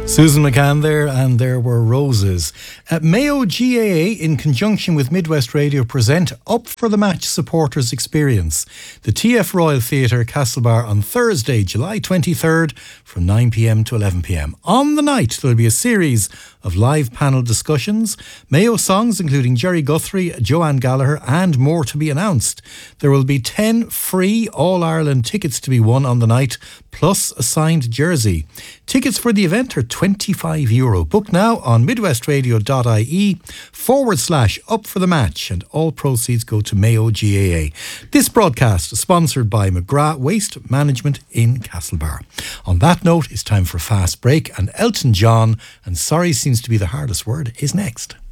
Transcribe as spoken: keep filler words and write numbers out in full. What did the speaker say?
Susan McCann there, and There Were Roses. At Mayo G A A, in conjunction with Midwest Radio, present Up for the Match Supporters Experience. The T F Royal Theatre, Castlebar, on Thursday, July twenty-third, from nine p.m. to eleven p.m. On the night, there will be a series of live panel discussions, Mayo songs including Jerry Guthrie, Joanne Gallagher, and more to be announced. There will be ten free All-Ireland tickets to be won on the night, plus a signed jersey. Tickets for the event are twenty-five euro. Book now on midwestradio.ie forward slash up for the match, and all proceeds go to Mayo G A A. This broadcast is sponsored by McGrath Waste Management in Castlebar. On that note, it's time for a fast break, and Elton John, and sorry seems to be the hardest word, is next.